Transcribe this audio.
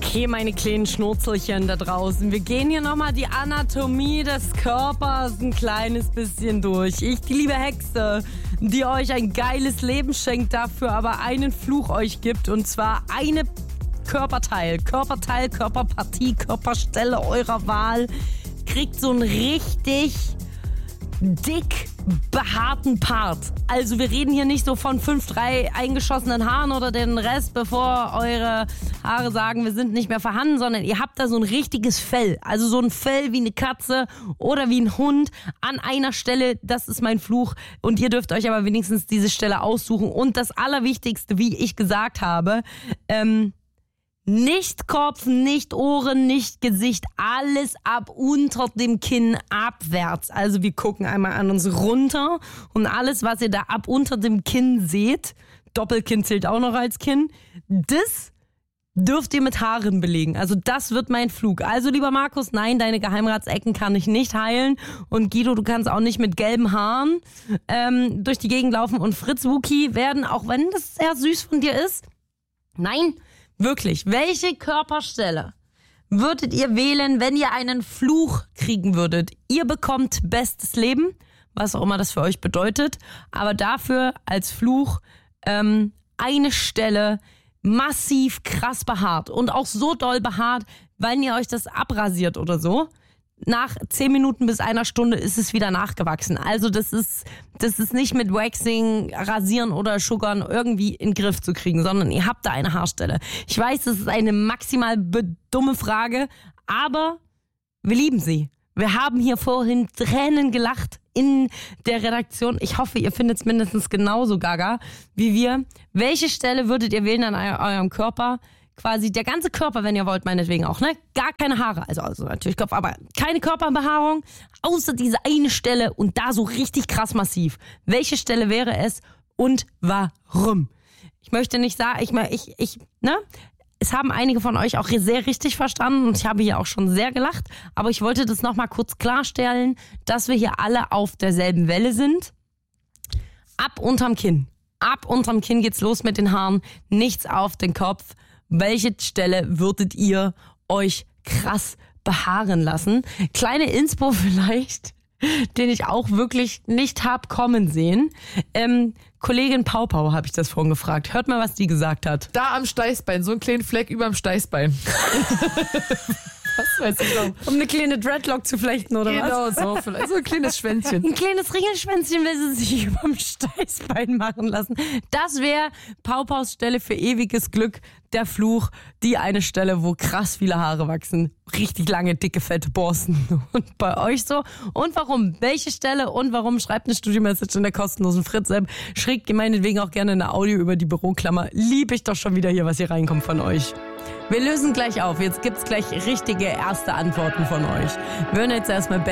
Okay, meine kleinen Schnurzelchen da draußen. Wir gehen hier nochmal die Anatomie des Körpers ein kleines bisschen durch. Ich, die liebe Hexe, die euch ein geiles Leben schenkt, dafür aber einen Fluch euch gibt. Und zwar eine Körperteil, Körperpartie, Körperstelle eurer Wahl kriegt so einen richtig dick behaarten Part. Also wir reden hier nicht so von 5-3 eingeschossenen Haaren oder den Rest, bevor eure Haare sagen, wir sind nicht mehr vorhanden, sondern ihr habt da so ein richtiges Fell. Also so ein Fell wie eine Katze oder wie ein Hund an einer Stelle. Das ist mein Fluch und ihr dürft euch aber wenigstens diese Stelle aussuchen. Und das Allerwichtigste, wie ich gesagt habe, nicht Kopf, nicht Ohren, nicht Gesicht, alles ab unter dem Kinn abwärts. Also wir gucken einmal an uns runter und alles, was ihr da ab unter dem Kinn seht, Doppelkinn zählt auch noch als Kinn, das dürft ihr mit Haaren belegen. Also das wird mein Flug. Also lieber Markus, nein, deine Geheimratsecken kann ich nicht heilen. Und Guido, du kannst auch nicht mit gelben Haaren durch die Gegend laufen und Fritz Wookie werden, auch wenn das sehr süß von dir ist. Nein, wirklich, welche Körperstelle würdet ihr wählen, wenn ihr einen Fluch kriegen würdet? Ihr bekommt bestes Leben, was auch immer das für euch bedeutet, aber dafür als Fluch eine Stelle massiv krass behaart und auch so doll behaart, wenn ihr euch das abrasiert oder so. Nach 10 Minuten bis einer Stunde ist es wieder nachgewachsen. Also das ist nicht mit Waxing, Rasieren oder Sugern irgendwie in den Griff zu kriegen, sondern ihr habt da eine Haarstelle. Ich weiß, das ist eine maximal dumme Frage, aber wir lieben sie. Wir haben hier vorhin Tränen gelacht in der Redaktion. Ich hoffe, ihr findet es mindestens genauso gaga wie wir. Welche Stelle würdet ihr wählen an eurem Körper? Quasi der ganze Körper, wenn ihr wollt, meinetwegen auch, ne? Gar keine Haare, also natürlich Kopf, aber keine Körperbehaarung, außer diese eine Stelle und da so richtig krass massiv. Welche Stelle wäre es und warum? Ich möchte nicht sagen, es haben einige von euch auch sehr richtig verstanden und ich habe hier auch schon sehr gelacht, aber ich wollte das nochmal kurz klarstellen, dass wir hier alle auf derselben Welle sind. Ab unterm Kinn geht's los mit den Haaren, nichts auf den Kopf. Welche Stelle würdet ihr euch krass behaaren lassen? Kleine Inspo vielleicht, den ich auch wirklich nicht hab kommen sehen. Kollegin Pau habe ich das vorhin gefragt. Hört mal, was die gesagt hat. Da am Steißbein, so ein kleinen Fleck überm Steißbein. Was weiß ich noch. Um eine kleine Dreadlock zu flechten, oder was? Genau, so vielleicht. So ein kleines Schwänzchen. Ein kleines Ringelschwänzchen will sie sich überm Steißbein machen lassen. Das wäre Paus Stelle für ewiges Glück, der Fluch. Die eine Stelle, wo krass viele Haare wachsen. Richtig lange, dicke, fette Borsten. Und bei euch so? Und warum? Welche Stelle und warum? Schreibt eine Studio-Message in der kostenlosen Fritz-App. Schickt meinetwegen auch gerne eine Audio über die Büroklammer. Lieb ich doch schon wieder hier, was hier reinkommt von euch. Wir lösen gleich auf. Jetzt gibt's gleich richtige erste Antworten von euch. Wir hören jetzt erstmal